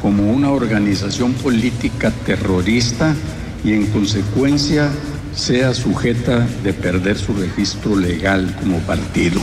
como una organización política terrorista y en consecuencia sea sujeta de perder su registro legal como partido.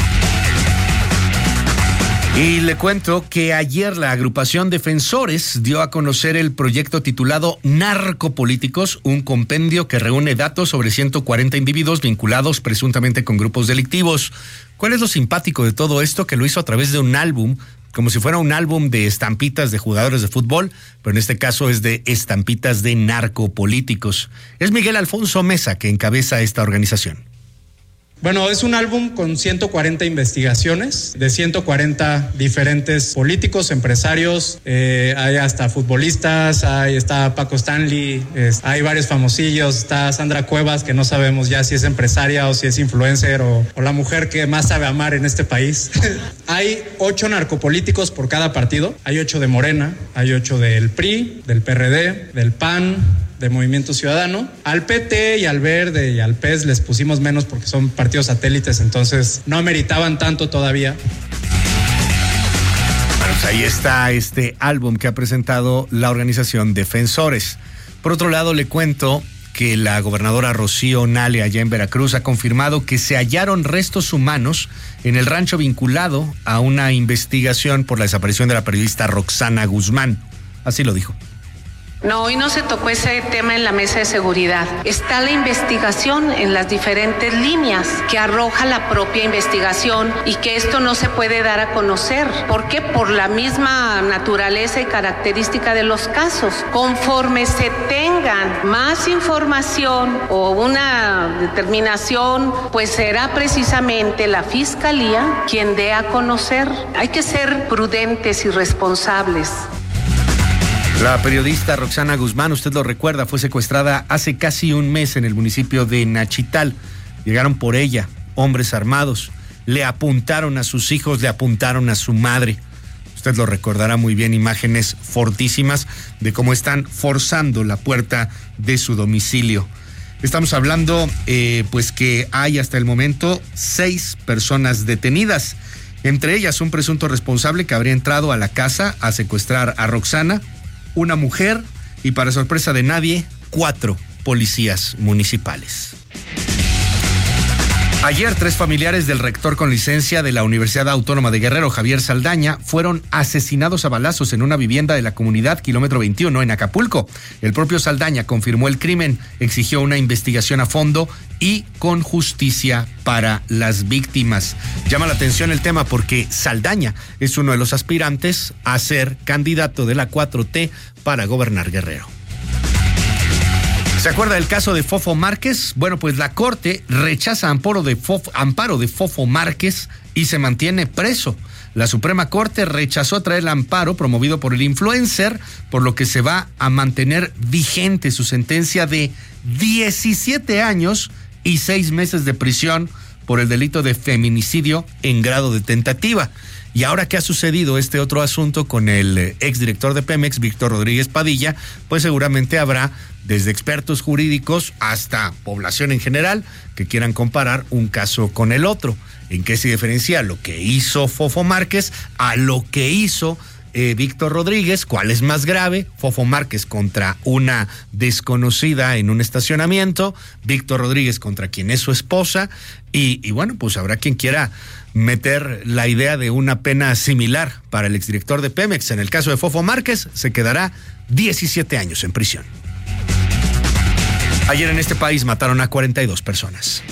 Y le cuento que ayer la agrupación Defensores dio a conocer el proyecto titulado Narcopolíticos, un compendio que reúne datos sobre 140 individuos vinculados presuntamente con grupos delictivos. ¿Cuál es lo simpático de todo esto? Que lo hizo a través de un álbum, como si fuera un álbum de estampitas de jugadores de fútbol, pero en este caso es de estampitas de narcopolíticos. Es Miguel Alfonso Mesa que encabeza esta organización. Bueno, es un álbum con 140 investigaciones de 140 diferentes políticos, empresarios, hay hasta futbolistas, está Paco Stanley, hay varios famosillos, está Sandra Cuevas, que no sabemos ya si es empresaria o si es influencer o la mujer que más sabe amar en este país. Hay 8 narcopolíticos por cada partido, hay 8 de Morena, hay 8 del PRI, del PRD, del PAN, de Movimiento Ciudadano. Al PT y al Verde y al PES les pusimos menos porque son partidos satélites, entonces no ameritaban tanto todavía. Bueno, pues ahí está este álbum que ha presentado la organización Defensores. Por otro lado, le cuento que la gobernadora Rocío Nale, allá en Veracruz, ha confirmado que se hallaron restos humanos en el rancho vinculado a una investigación por la desaparición de la periodista Roxana Guzmán. Así lo dijo. No, hoy no se tocó ese tema en la mesa de seguridad. Está la investigación en las diferentes líneas que arroja la propia investigación y que esto no se puede dar a conocer. ¿Por qué? Por la misma naturaleza y característica de los casos. Conforme se tengan más información o una determinación, pues será precisamente la Fiscalía quien dé a conocer. Hay que ser prudentes y responsables. La periodista Roxana Guzmán, usted lo recuerda, fue secuestrada hace casi un mes en el municipio de Nachital. Llegaron por ella, hombres armados, le apuntaron a sus hijos, le apuntaron a su madre. Usted lo recordará muy bien, imágenes fortísimas de cómo están forzando la puerta de su domicilio. Estamos hablando, pues que hay hasta el momento 6 personas detenidas. Entre ellas un presunto responsable que habría entrado a la casa a secuestrar a Roxana, una mujer y, para sorpresa de nadie, 4 policías municipales. Ayer 3 familiares del rector con licencia de la Universidad Autónoma de Guerrero, Javier Saldaña, fueron asesinados a balazos en una vivienda de la comunidad Kilómetro 21 en Acapulco. El propio Saldaña confirmó el crimen, exigió una investigación a fondo y con justicia para las víctimas. Llama la atención el tema porque Saldaña es uno de los aspirantes a ser candidato de la 4T para gobernar Guerrero. ¿Se acuerda del caso de Fofo Márquez? Bueno, pues la Corte rechaza amparo de Fofo Márquez y se mantiene preso. La Suprema Corte rechazó traer el amparo promovido por el influencer, por lo que se va a mantener vigente su sentencia de 17 años y 6 meses de prisión por el delito de feminicidio en grado de tentativa. Y ahora que ha sucedido este otro asunto con el exdirector de Pemex, Víctor Rodríguez Padilla, pues seguramente habrá desde expertos jurídicos hasta población en general que quieran comparar un caso con el otro. ¿En qué se diferencia lo que hizo Fofo Márquez a lo que hizo Víctor Rodríguez? ¿Cuál es más grave? Fofo Márquez contra una desconocida en un estacionamiento, Víctor Rodríguez contra quien es su esposa, y bueno, pues habrá quien quiera meter la idea de una pena similar para el exdirector de Pemex. En el caso de Fofo Márquez, se quedará 17 años en prisión. Ayer en este país mataron a 42 personas.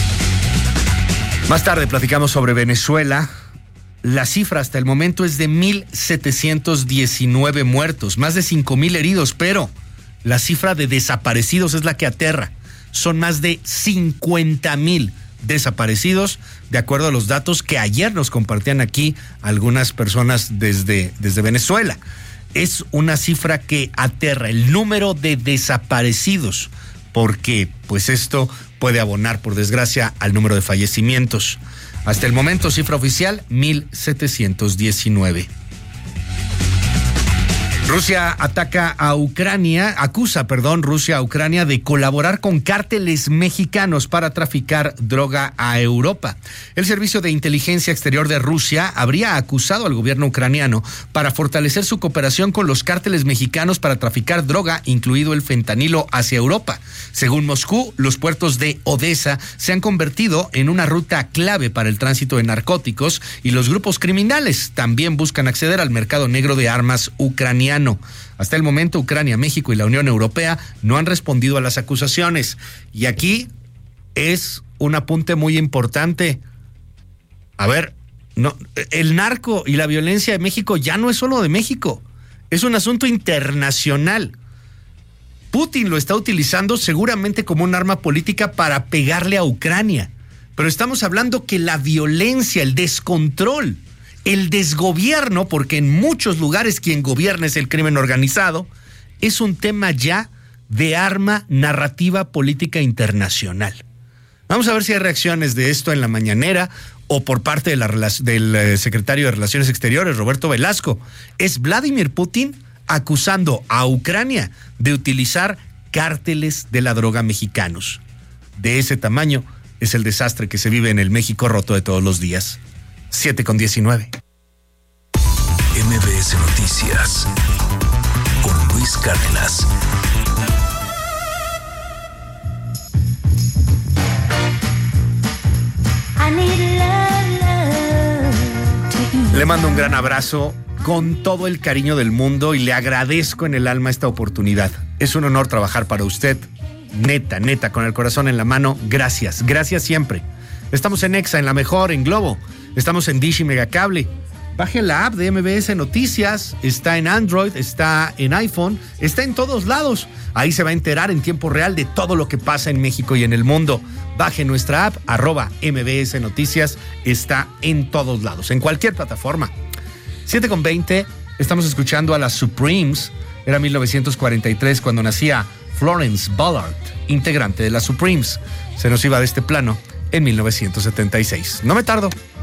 Más tarde platicamos sobre Venezuela. La cifra hasta el momento es de 1,719 muertos, más de 5,000 heridos, pero la cifra de desaparecidos es la que aterra. Son más de 50,000 desaparecidos, de acuerdo a los datos que ayer nos compartían aquí algunas personas desde Venezuela. Es una cifra que aterra el número de desaparecidos, porque pues esto puede abonar, por desgracia, al número de fallecimientos. Hasta el momento, cifra oficial, 1,719. Rusia acusa Rusia a Ucrania de colaborar con cárteles mexicanos para traficar droga a Europa. El Servicio de Inteligencia Exterior de Rusia habría acusado al gobierno ucraniano para fortalecer su cooperación con los cárteles mexicanos para traficar droga, incluido el fentanilo, hacia Europa. Según Moscú, los puertos de Odessa se han convertido en una ruta clave para el tránsito de narcóticos y los grupos criminales también buscan acceder al mercado negro de armas ucraniano. Hasta el momento, Ucrania, México y la Unión Europea no han respondido a las acusaciones. Y aquí es un apunte muy importante. A ver, el narco y la violencia de México ya no es solo de México, es un asunto internacional. Putin lo está utilizando seguramente como un arma política para pegarle a Ucrania. Pero estamos hablando que la violencia, el descontrol, el desgobierno, porque en muchos lugares quien gobierna es el crimen organizado, es un tema ya de arma narrativa política internacional. Vamos a ver si hay reacciones de esto en la mañanera o por parte del secretario de Relaciones Exteriores, Roberto Velasco. Es Vladimir Putin acusando a Ucrania de utilizar cárteles de la droga mexicanos. De ese tamaño es el desastre que se vive en el México roto de todos los días. 7:19. MBS Noticias con Luis Cárdenas. Le mando un gran abrazo con todo el cariño del mundo y le agradezco en el alma esta oportunidad. Es un honor trabajar para usted. Neta, con el corazón en la mano. Gracias siempre. Estamos en Exa, en La Mejor, en Globo. Estamos en Dish y Megacable. Baje la app de MBS Noticias. Está en Android, está en iPhone, está en todos lados. Ahí se va a enterar en tiempo real de todo lo que pasa en México y en el mundo. Baje nuestra app, @MBS Noticias. Está en todos lados, en cualquier plataforma. 7:20, estamos escuchando a las Supremes. Era 1943 cuando nacía Florence Ballard, integrante de las Supremes. Se nos iba de este plano en 1976. No me tardo.